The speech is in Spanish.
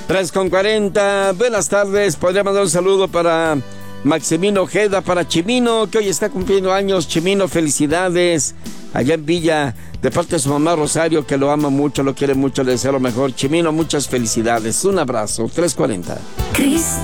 3:40. Buenas tardes. Podría mandar un saludo para Maximino Ojeda, para Chimino, que hoy está cumpliendo años. Chimino, felicidades. Allá en Villa, de parte de su mamá Rosario, que lo ama mucho, lo quiere mucho, le desea lo mejor. Chimino, muchas felicidades. Un abrazo. 3:40.